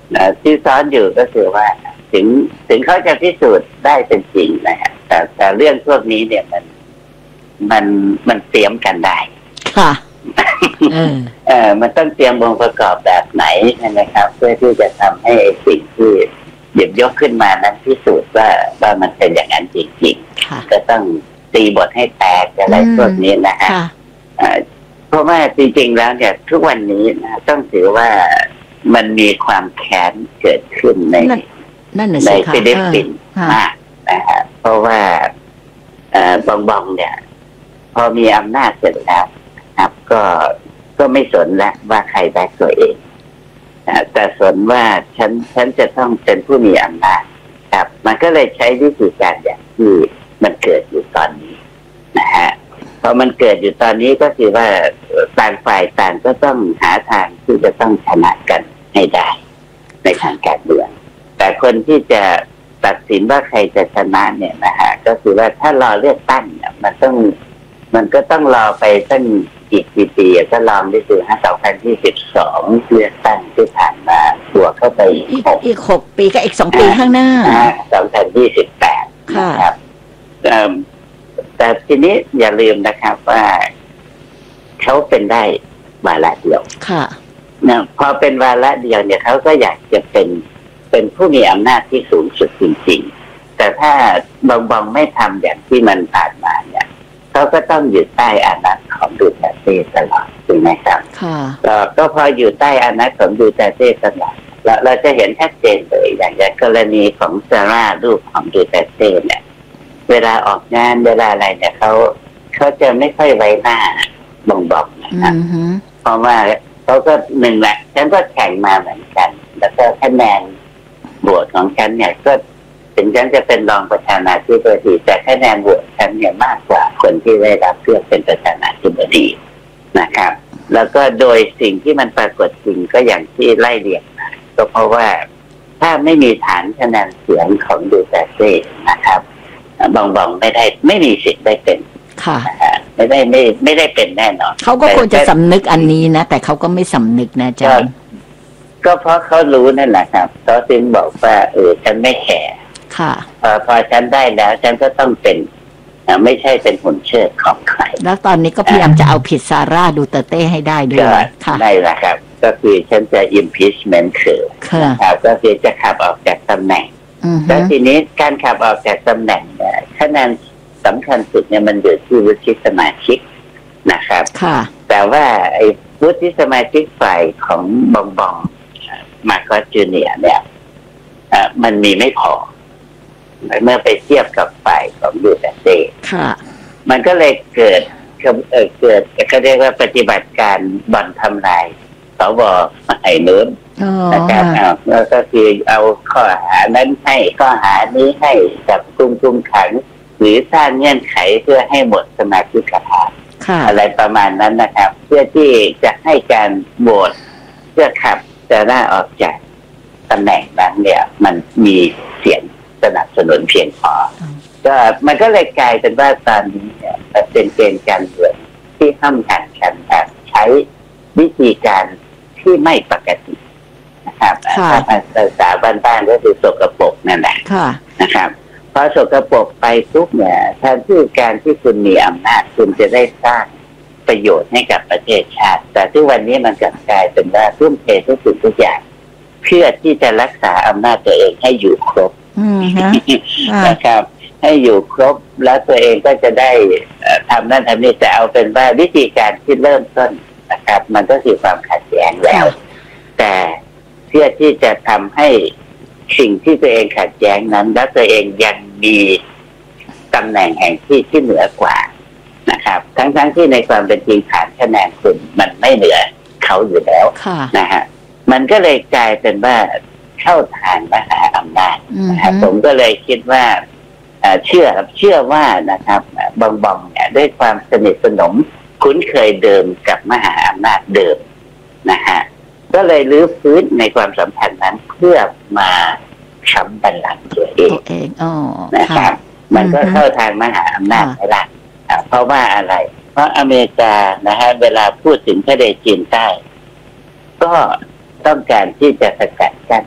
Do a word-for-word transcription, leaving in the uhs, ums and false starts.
ที่ซ้อนอยู่ก็คือว่าถึงถึงเขาจะพิสูจน์ได้เป็นจริงนะฮะแต่แต่เรื่องพวกนี้เนี่ยมันมันมันเตรียมกันได้ค่ะเออเออมันต้องเตรียมองค์ประกอบแบบไหนนะครับเพื่อที่จะทำให้สิ่งที่หยิบยกขึ้นมานั้นพิสูจน์ว่าว่ามันเป็นอย่างนั้นจริงๆก็ต้องตีบทให้แตกอะไรพวกนี้นะฮะเพราะว่าจริงๆแล้วเนี่ยทุกวันนี้นะต้องถือว่ามันมีความแค้นเกิดขึ้นในในฟิลิปปินส์มากนะฮะเพราะว่าบองบองเนี่ยพอมีอำนาจเสร็จแล้วครับก็ก็ไม่สนแล้วว่าใครแบกตัวเองแต่สนว่าฉันฉันจะต้องเป็นผู้มีอำนาจครับมันก็เลยใช้วิธีการอย่างที่มันเกิดอยู่ตอนนี้นะฮะพอมันเกิดอยู่ตอนนี้ก็คือว่าต่างฝ่ายต่างก็ต้องหาทางที่จะต้องชนะกันให้ได้ในทางการเมืองแต่คนที่จะตัดสินว่าใครจะชนะเนี่ยนะฮะก็คือว่าถ้ารอเลือกตั้งเนี่ยมันต้องมันก็ต้องรอไปตั้งอีกกี่ปีก็ลองได้ดูฮะสองพันยี่สิบสองเลือกตั้งที่ผ่านมาบวกเข้าไปอีกหกอีกหกปีก็อีกสองปีข้างหน้าสองพันยี่สิบแปดครับแต่ทีนี้อย่าลืมนะครับว่าเขาเป็นได้วาระเดียวค่ะนะพอเป็นวาระเดียวเนี่ยเขาก็อยากจะเป็นเป็นผู้มีอำนาจที่สูงสุดจริงๆแต่ถ้าบองบองไม่ทำอย่างที่มันผ่านมาเนี่ยเขาก็ต้องอยู่ใต้อานัตของดูเตเต้ตลอดถูกไหมครับค่ะก็พออยู่ใต้อานัตของดูเตเต้ตลอดเราเราจะเห็นชัดเจนเลยอย่างอย่างกรณีของซาร่าลูกของดูเตเต้เนี่ยเวลาออกงานเวลาอะไรเนี่ยเขาเขาจะไม่ค่อยไว้หน้าบองบองนะครับเพราะว่าเขาก็หนึ่งแหละฉันก็แข่งมาเหมือนกันแล้วก็คะแนนโหวตของฉันเนี่ยก็ถึงฉันจะเป็นรองประธานาธิบดีแต่คะแนนโหวตฉันเนี่ยมากกว่าคนที่ได้รับเลือกเป็นประธานาธิบดีนะครับแล้วก็โดยสิ่งที่มันปรากฏจริงก็อย่างที่ไล่เรียงมาก็เพราะว่าถ้าไม่มีฐานคะแนนเสียงของดูเตเต้นะครับบองบองไม่ได้ไม่มีสิทธิ์ได้เป็นค่ะไม่ได้ไม่ไม่ได้เป็นแน่นอนเขาก็ควรจะสำนึกอันนี้นะแต่เขาก็ไม่สำนึกนะจ๊ะก็เพราะเขารู้นั่นแหละครับเขาจึงบอกว่าเออฉันไม่แคร์ค่ะพอพอฉันได้แล้วฉันก็ต้องเป็นไม่ใช่เป็นหุ่นเชิดของใครแล้วตอนนี้ก็พยายามจะเอาผิดซาร่าดูเตเต้ให้ได้ด้วยค่ะได้แหละครับก็คือฉันจะ impeachment คือครับก็คือจะขับออกจากตำแหน่งแล้วทีนี้การขับออกจากตำแหน่งเนี่ยคะแนนสำคัญสุดเนี่ยมันอยู่ที่วุฒิสมาชิกนะครับแต่ว่าไอ้วุฒิสมาชิกฝ่ายของบองบองมาร์คอสจูเนียร์เนี่ยมันมีไม่พอเมื่อไปเทียบกับฝ่ายของดูเตเต้มันก็เลยเกิดเอ่อเกิดเขาเรียกว่าปฏิบัติการบ่อนทำลายสวไอ้นู้นนะครับแล้วก็คือเอาข้อหานั้นให้ข้อหานี้ให้จับกุมกุมขังหรือสร้างเงื่อนไขเพื่อให้หมดสมาชิกภาพอะไรประมาณนั้นนะครับเพื่อที่จะให้การโหวตเพื่อขับซาร่าออกจากตำแหน่งนั้นเนี่ยมันมีเสียงสนับสนุนเพียงพอก็มันก็เลยกลายเป็นว่าตอนนี้เนี่ยเป็นเกณฑ์การเมืองที่ห้ามหันกันแบบใช้วิธีการที่ไม่ปกตินะครับถ้าภาษาบ้านๆก็คือสกปรกนั่นแหละนะครับพอสกปรกไปปุ๊บเนี่ยแทนที่การที่คุณมีอำนาจคุณจะได้สร้างประโยชน์ให้กับประเทศชาติแต่ที่วันนี้มันกลับกลายเป็นว่าทุ่มเททุกสิ่งทุกอย่างเพื่อที่จะรักษาอำนาจตัวเองให้อยู่ครบนะครับให้อยู่ครบแล้วตัวเองก็จะได้ทำนั่นทำนี่แต่เอาเป็นว่าวิธีการที่เริ่มต้นนะครับมันก็คือความขัดแย้งแล้วแต่เพื่อที่จะทำให้สิ่งที่ตัวเองขัดแย้งนั้นและตัวเองยังมีตำแหน่งแห่งที่ที่เหนือกว่านะครับทั้งๆที่ในความเป็นจริงฐานคะแนนคุณมันไม่เหนือเขาอยู่แล้วนะฮะมันก็เลยกลายเป็นว่าเข้าทางมหาอำนาจนะครับผมก็เลยคิดว่าเชื่อเชื่อว่านะครับบองบองเนี่ยด้วยความสนิทสนมคุ้นเคยเดิมกับมหาอำนาจเดิมนะฮะก็เลยรื้อฟื้นในความสัมพันธ์นั้นเพื่อมาค้ำบัลลังก์ตัวเองนะครับมันก็เข้าทางมหาอำนาจไปละเพราะว่าอะไรเพราะอเมริกานะฮะเวลาพูดถึงทะเลจีนใต้ก็ต้องการที่จะสกัดกั้น